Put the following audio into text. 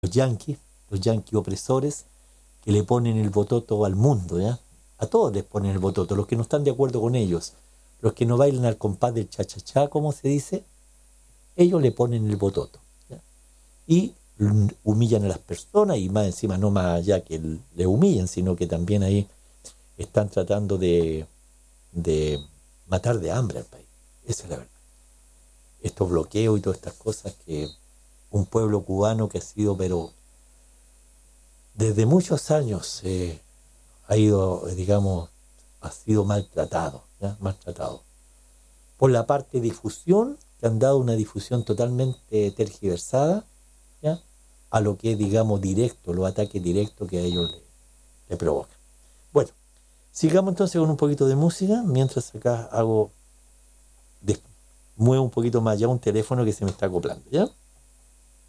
los yanquis opresores que le ponen el bototo al mundo, ¿ya? A todos les ponen el bototo, los que no están de acuerdo con ellos, los que no bailan al compás del cha-cha-cha, como se dice, ellos le ponen el bototo, ¿ya? Y humillan a las personas y más encima no más allá que le humillen, sino que también ahí están tratando de matar de hambre al país. Esa es la verdad. Estos bloqueos y todas estas cosas que un pueblo cubano que ha sido, pero desde muchos años ha ido, digamos, ha sido maltratado, ¿ya? Maltratado. Por la parte de difusión, que han dado una difusión totalmente tergiversada, ¿ya? A lo que es, digamos, directo, los ataques directos que a ellos le provocan. Bueno, sigamos entonces con un poquito de música, mientras acá muevo un poquito más ya un teléfono que se me está acoplando, ¿ya?